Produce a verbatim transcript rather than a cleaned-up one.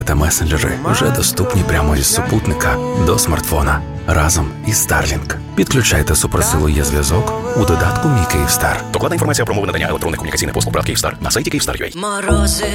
та месенджери вже доступні прямо із супутника до смартфона разом із Starlink. Підключайте суперсилу є-зв'язок у додатку «Мій Київстар». Докладна інформація про умови надання електронних комунікаційних послуг брат Київстар на сайті Київстар.ua.